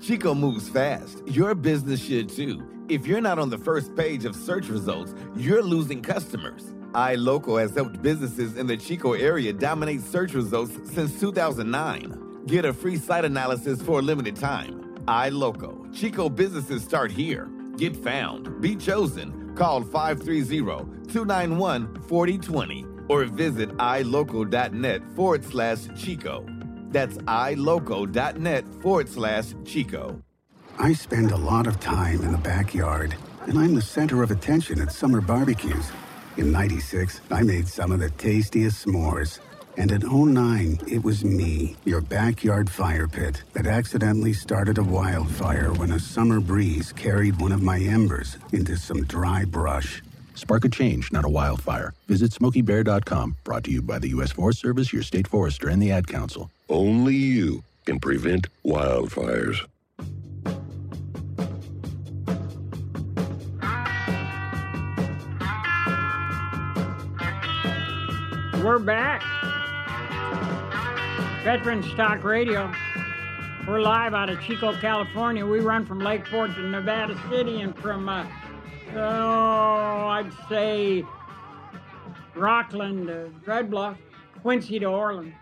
Chico moves fast. Your business should too. If you're not on the first page of search results, you're losing customers. iLocal has helped businesses in the Chico area dominate search results since 2009. Get a free site analysis for a limited time. iLocal. Chico businesses start here. Get found. Be chosen. Call 530-291-4020 or visit ilocal.net/Chico. That's ilocal.net/Chico. I spend a lot of time in the backyard, and I'm the center of attention at summer barbecues. In '96, I made some of the tastiest s'mores. And in '09, it was me, your backyard fire pit, that accidentally started a wildfire when a summer breeze carried one of my embers into some dry brush. Spark a change, not a wildfire. Visit SmokeyBear.com. Brought to you by the U.S. Forest Service, your state forester, and the Ad Council. Only you can prevent wildfires. We're back. Veterans Talk Radio. We're live out of Chico, California. We run from Lake Fork to Nevada City and from, I'd say Rockland to Red Bluff, Quincy to Orland.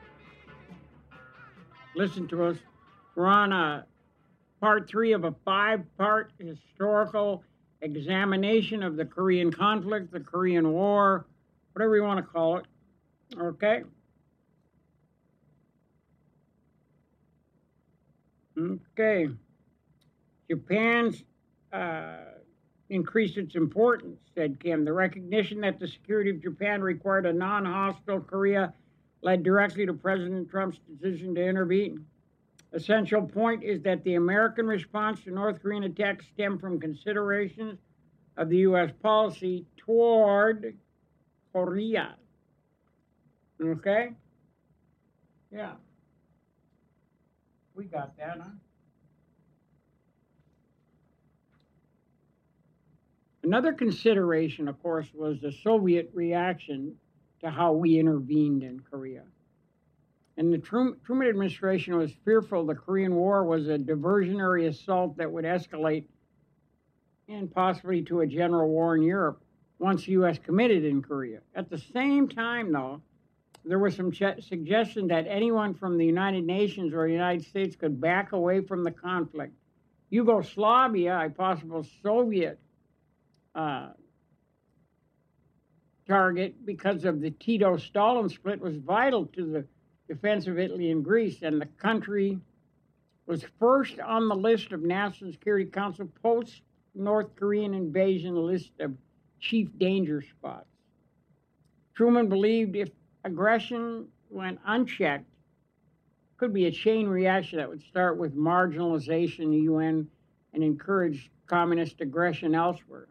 Listen to us. We're on part 3 of a 5-part historical examination of the Korean conflict, the Korean War, whatever you want to call it. Okay? Okay. Japan's increased its importance, said Kim. The recognition that the security of Japan required a non-hostile Korea led directly to President Trump's decision to intervene. Essential point is that the American response to North Korean attacks stemmed from considerations of the U.S. policy toward Korea. Okay? Yeah. We got that, huh? Another consideration, of course, was the Soviet reaction to how we intervened in Korea. And the Truman administration was fearful the Korean War was a diversionary assault that would escalate and possibly to a general war in Europe once the U.S. committed in Korea. At the same time, though, there was some suggestion that anyone from the United Nations or the United States could back away from the conflict. Yugoslavia, a possible Soviet target because of the Tito-Stalin split, was vital to the defense of Italy and Greece, and the country was first on the list of National Security Council post-North Korean invasion list of chief danger spots. Truman believed if aggression went unchecked, could be a chain reaction that would start with marginalization in the UN and encourage communist aggression elsewhere.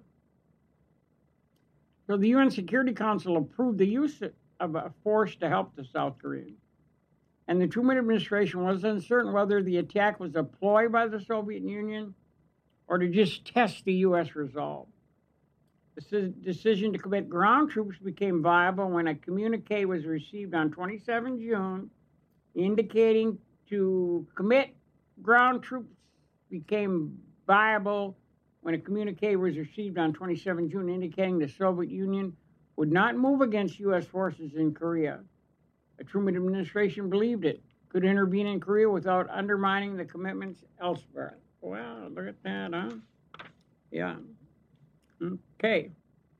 So the UN Security Council approved the use of a force to help the South Koreans. And the Truman administration was uncertain whether the attack was a ploy by the Soviet Union or to just test the U.S. resolve. The decision to commit ground troops became viable when a communique was received on 27 June indicating to commit ground troops became viable when a communique was received on 27 June indicating the Soviet Union would not move against U.S. forces in Korea. The Truman administration believed it could intervene in Korea without undermining the commitments elsewhere. Well, look at that, huh? Yeah. Okay.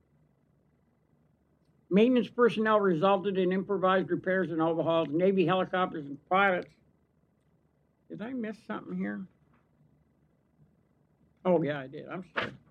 Maintenance personnel resulted in improvised repairs and overhauls. Navy helicopters and pilots. Did I miss something here? Oh, yeah, I did. I'm sorry.